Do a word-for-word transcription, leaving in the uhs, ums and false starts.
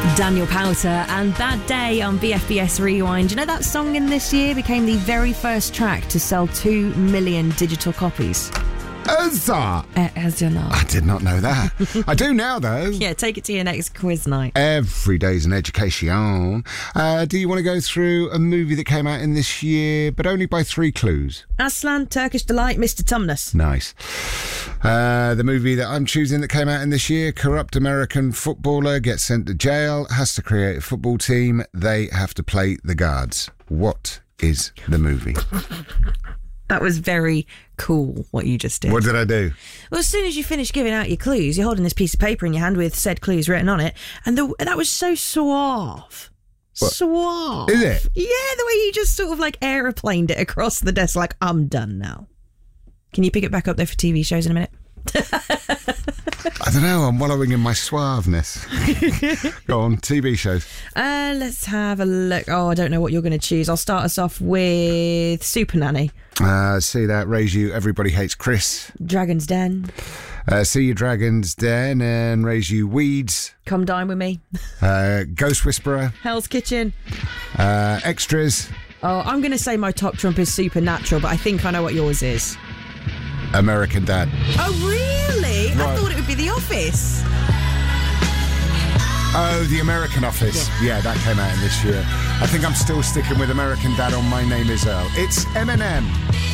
Daniel Powter and Bad Day on B F B S Rewind. You know that song in this year became the very first track to sell two million digital copies? Huzzah! Uh, as you know. I did not know that. I do now, though. Yeah, take it to your next quiz night. Every day's an education. Uh, do you want to go through a movie that came out in this year, but only by three clues? Aslan, Turkish Delight, Mister Tumnus. Nice. Uh, the movie that I'm choosing that came out in this year, corrupt American footballer gets sent to jail, has to create a football team. They have to play the guards. What is the movie? That was very cool, what you just did. What did I do? Well, as soon as you finish giving out your clues, you're holding this piece of paper in your hand with said clues written on it, and the, that was so suave. What? Suave. Is it? Yeah, the way you just sort of like aeroplaned it across the desk like, I'm done now. Can you pick it back up there for T V shows in a minute? I don't know, I'm wallowing in my suaveness. Go on, T V shows. Uh, let's have a look. Oh, I don't know what you're going to choose. I'll start us off with Super Nanny. Uh, see that, Raise You, Everybody Hates Chris. Dragon's Den. Uh, see Your Dragon's Den and Raise You Weeds. Come Dine With Me. Uh, Ghost Whisperer. Hell's Kitchen. Uh, extras. Oh, I'm going to say my top trump is Supernatural, but I think I know what yours is. American Dad. Oh, really? Right. I thought it would be The Office. Oh, The American Office. Yeah. yeah, that came out in this year. I think I'm still sticking with American Dad on My Name Is Earl. It's Eminem.